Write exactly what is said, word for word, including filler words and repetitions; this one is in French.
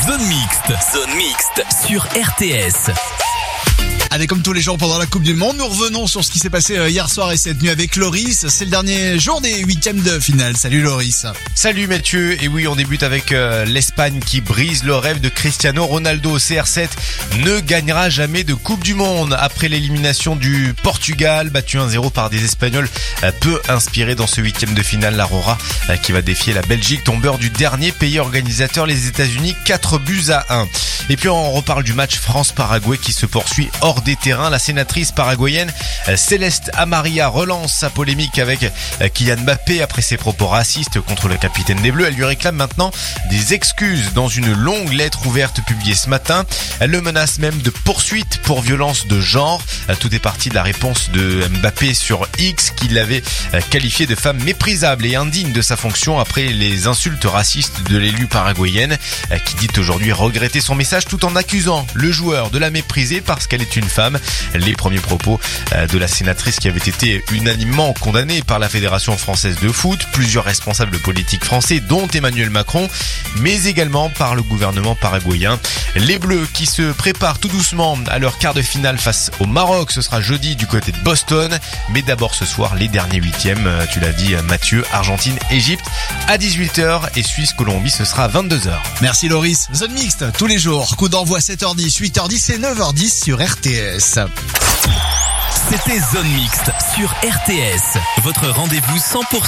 Zone mixte, zone mixte sur R T S. Allez, comme tous les jours pendant la Coupe du Monde, nous revenons sur ce qui s'est passé hier soir et cette nuit avec Loris. C'est le dernier jour des huitièmes de finale. Salut Loris. Salut Mathieu. Et oui, on débute avec euh, l'Espagne qui brise le rêve de Cristiano Ronaldo. C R sept ne gagnera jamais de Coupe du Monde. Après l'élimination du Portugal, battu un zéro par des Espagnols, euh, peu inspiré dans ce huitième de finale. L'Aurora euh, qui va défier la Belgique, tombeur du dernier pays organisateur, les États-Unis, quatre buts à un. Et puis on reparle du match France-Paraguay qui se poursuit hors des terrains. La sénatrice paraguayenne Céleste Amaria relance sa polémique avec Kylian Mbappé après ses propos racistes contre le capitaine des Bleus. Elle lui réclame maintenant des excuses dans une longue lettre ouverte publiée ce matin. Elle le menace même de poursuite pour violence de genre. Tout est parti de la réponse de Mbappé sur X qu'il l'avait qualifié de femme méprisable et indigne de sa fonction après les insultes racistes de l'élu paraguayenne qui dit aujourd'hui regretter son message tout en accusant le joueur de la mépriser parce qu'elle est une femme. Les premiers propos de la sénatrice qui avait été unanimement condamnés par la Fédération française de foot, plusieurs responsables politiques français dont Emmanuel Macron, mais également par le gouvernement paraguayen. Les Bleus qui se préparent tout doucement à leur quart de finale face au Maroc, ce sera jeudi du côté de Boston, mais d'abord ce soir les derniers huitièmes, tu l'as dit Mathieu, Argentine, Égypte à dix-huit heures et Suisse-Colombie ce sera à vingt-deux heures. Merci Loris. Zone mixte tous les jours. Coup d'envoi sept heures dix, huit heures dix et neuf heures dix sur R T S. C'était Zone mixte sur R T S. Votre rendez-vous cent pour cent